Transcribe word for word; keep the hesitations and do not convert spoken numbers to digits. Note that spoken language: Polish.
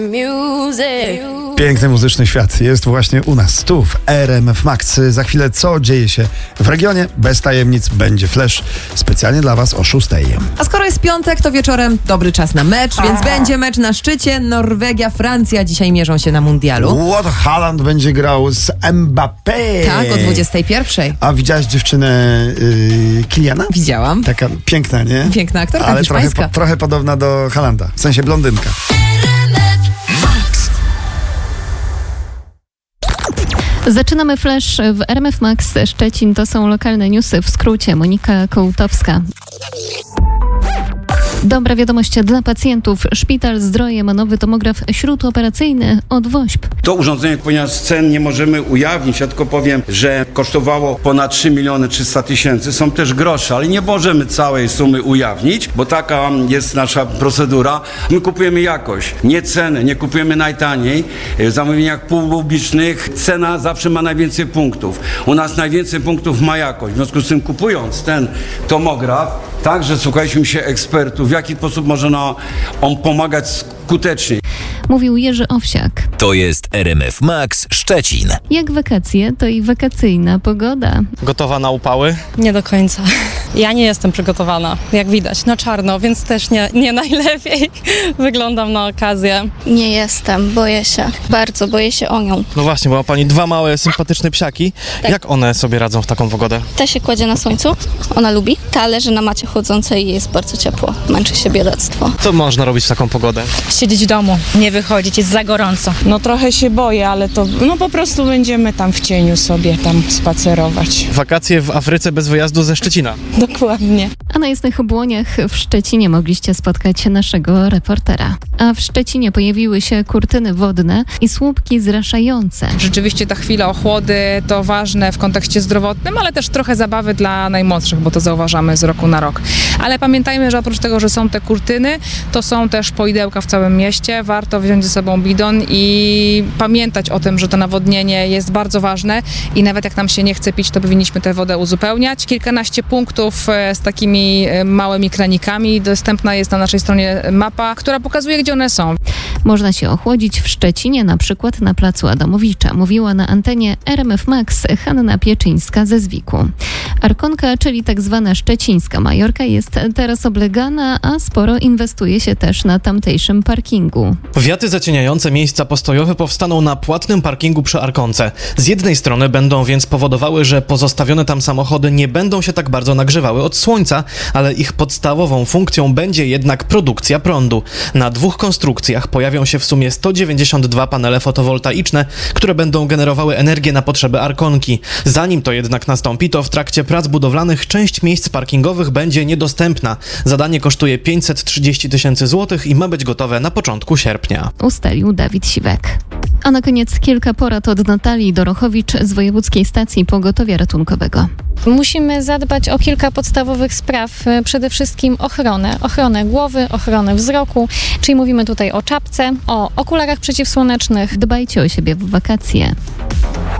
Piękny muzyczny świat jest właśnie u nas, tu w R M F Max. Za chwilę co dzieje się w regionie? Bez tajemnic będzie flash specjalnie dla was o szóstej. A skoro jest piątek, to wieczorem dobry czas na mecz, A. więc będzie mecz na szczycie. Norwegia, Francja dzisiaj mierzą się na mundialu. What Haaland będzie grał z Mbappé. Tak, o dwudziestej pierwszej. A widziałaś dziewczynę yy, Kiliana? Widziałam. Taka piękna, nie? Piękna aktorka, ale hiszpańska. trochę, po, trochę podobna do Haalanda, w sensie blondynka. Zaczynamy flash w R M F Max Szczecin. To są lokalne newsy. W skrócie Monika Kołtowska. Dobra wiadomość dla pacjentów. Szpital Zdroje ma nowy tomograf śródoperacyjny od WOŚP. To urządzenie, ponieważ cen nie możemy ujawnić, ja tylko powiem, że kosztowało ponad trzy miliony trzysta tysięcy. Są też grosze, ale nie możemy całej sumy ujawnić, bo taka jest nasza procedura. My kupujemy jakość, nie cenę, nie kupujemy najtaniej. W zamówieniach publicznych cena zawsze ma najwięcej punktów. U nas najwięcej punktów ma jakość. W związku z tym, kupując ten tomograf, także słuchaliśmy się ekspertów, w jaki sposób może no, on pomagać skutecznie. Mówił Jerzy Owsiak. To jest R M F Max Szczecin. Jak wakacje, to i wakacyjna pogoda. Gotowa na upały? Nie do końca. Ja nie jestem przygotowana, jak widać, na czarno, więc też nie, nie najlepiej wyglądam na okazję. Nie jestem, boję się. Bardzo boję się o nią. No właśnie, bo ma pani dwa małe, sympatyczne psiaki. Tak. Jak one sobie radzą w taką pogodę? Ta się kładzie na słońcu, ona lubi. Ta leży na macie chłodzącej i jest bardzo ciepło. Męczy się biedactwo. Co można robić w taką pogodę? Siedzieć w domu, nie wychodzić, jest za gorąco. No trochę się boję, ale to no po prostu będziemy tam w cieniu sobie tam spacerować. Wakacje w Afryce bez wyjazdu ze Szczecina. Dokładnie. A na Jasnych Błoniach w Szczecinie mogliście spotkać naszego reportera. A w Szczecinie pojawiły się kurtyny wodne i słupki zraszające. Rzeczywiście ta chwila ochłody to ważne w kontekście zdrowotnym, ale też trochę zabawy dla najmłodszych, bo to zauważamy z roku na rok. Ale pamiętajmy, że oprócz tego, że są te kurtyny, to są też poidełka w całym mieście. Warto wziąć ze sobą bidon i pamiętać o tym, że to nawodnienie jest bardzo ważne i nawet jak nam się nie chce pić, to powinniśmy tę wodę uzupełniać. Kilkanaście punktów z takimi małymi kranikami. Dostępna jest na naszej stronie mapa, która pokazuje, gdzie one są. Można się ochłodzić w Szczecinie, na przykład na placu Adamowicza. Mówiła na antenie R M F Max Hanna Pieczyńska ze Zwiku. Arkonka, czyli tak zwana szczecińska Majorka, jest teraz oblegana, a sporo inwestuje się też na tamtejszym parkingu. Wiaty zacieniające miejsca postojowe powstaną na płatnym parkingu przy Arkonce. Z jednej strony będą więc powodowały, że pozostawione tam samochody nie będą się tak bardzo nagrzewały od słońca, ale ich podstawową funkcją będzie jednak produkcja prądu. Na dwóch konstrukcjach pojawią się w sumie sto dziewięćdziesiąt dwa panele fotowoltaiczne, które będą generowały energię na potrzeby Arkonki. Zanim to jednak nastąpi, to w trakcie prac budowlanych część miejsc parkingowych będzie niedostępna. Zadanie kosztuje pięćset trzydzieści tysięcy złotych i ma być gotowe na początku sierpnia. Ustalił Dawid Siwek. A na koniec kilka porad od Natalii Dorochowicz z Wojewódzkiej Stacji Pogotowia Ratunkowego. Musimy zadbać o kilka podstawowych spraw. Przede wszystkim ochronę. Ochronę głowy, ochronę wzroku, czyli mówimy tutaj o czapce, o okularach przeciwsłonecznych. Dbajcie o siebie w wakacje.